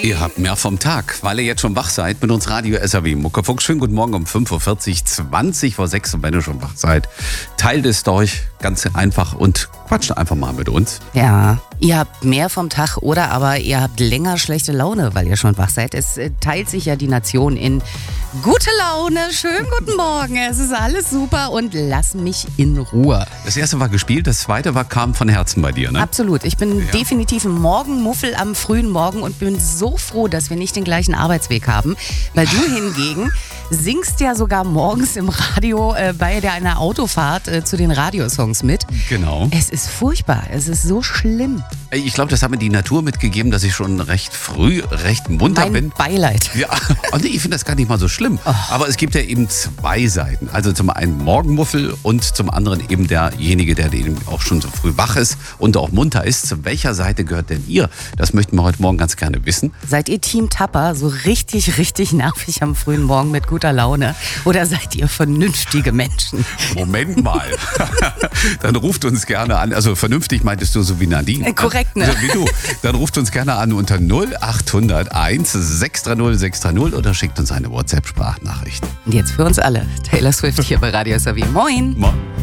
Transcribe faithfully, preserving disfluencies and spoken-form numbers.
Ihr habt mehr vom Tag, weil ihr jetzt schon wach seid mit uns Radio S R W Muckefuchs. Schönen guten Morgen um fünf Uhr vierzig, zwanzig vor sechs. Und wenn ihr schon wach seid, teilt es durch ganz einfach und quatscht einfach mal mit uns. Ja, ihr habt mehr vom Tag oder aber ihr habt länger schlechte Laune, weil ihr schon wach seid. Es äh, teilt sich ja die Nation in gute Laune, schönen guten Morgen, es ist alles super und lass mich in Ruhe. Das erste war gespielt, das zweite war kam von Herzen bei dir, ne? Absolut, ich bin ja. definitiv ein Morgenmuffel am frühen Morgen und bin so froh, dass wir nicht den gleichen Arbeitsweg haben, weil du hingegen singst ja sogar morgens im Radio äh, bei deiner Autofahrt äh, zu den Radiosongs mit. Genau. Es ist furchtbar, es ist so schlimm. Ich glaube, das hat mir die Natur mitgegeben, dass ich schon recht früh recht munter mein bin. Beileid. Ja, und ich finde das gar nicht mal so schlimm. Oh. Aber es gibt ja eben zwei Seiten. Also zum einen Morgenmuffel und zum anderen eben derjenige, der eben auch schon so früh wach ist und auch munter ist. Zu welcher Seite gehört denn ihr? Das möchten wir heute Morgen ganz gerne wissen. Seid ihr Team Tapper, so richtig, richtig nervig am frühen Morgen mit guter Laune? Oder seid ihr vernünftige Menschen? Moment mal. Dann ruft uns gerne an. Also vernünftig meintest du so wie Nadine. Äh, korrekt, ne? Also wie du. Dann ruft uns gerne an unter null acht null eins sechs drei null sechs drei null oder schickt uns eine WhatsApp-Sprachnachricht. Und jetzt für uns alle, Taylor Swift hier bei Radio S R W. Moin! Moin.